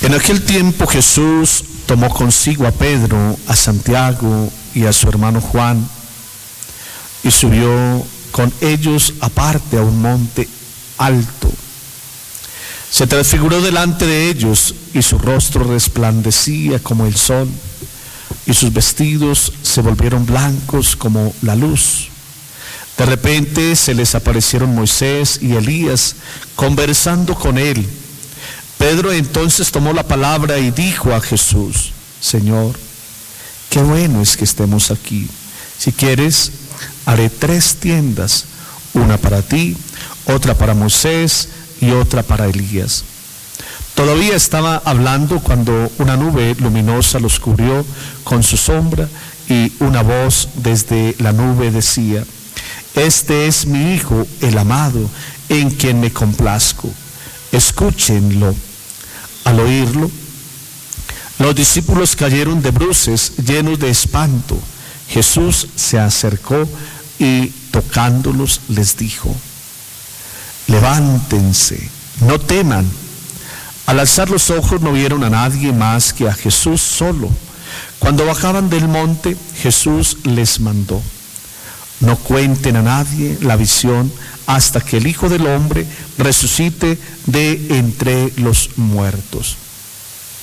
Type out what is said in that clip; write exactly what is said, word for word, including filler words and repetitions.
En aquel tiempo Jesús tomó consigo a Pedro, a Santiago y a su hermano Juan, y subió con ellos aparte a un monte alto. Se transfiguró delante de ellos, y su rostro resplandecía como el sol, y sus vestidos se volvieron blancos como la luz. De repente se les aparecieron Moisés y Elías conversando con él. Pedro entonces tomó la palabra y dijo a Jesús: Señor, qué bueno es que estemos aquí. Si quieres, haré tres tiendas, una para ti, otra para Moisés y otra para Elías. Todavía estaba hablando cuando una nube luminosa los cubrió con su sombra, y una voz desde la nube decía: Este es mi Hijo, el amado, en quien me complazco. Escúchenlo. Al oírlo, los discípulos cayeron de bruces, llenos de espanto. Jesús se acercó y, tocándolos, les dijo: Levántense, no teman. Al alzar los ojos no vieron a nadie más que a Jesús solo. Cuando bajaban del monte, Jesús les mandó: No cuenten a nadie la visión hasta que el Hijo del Hombre resucite de entre los muertos.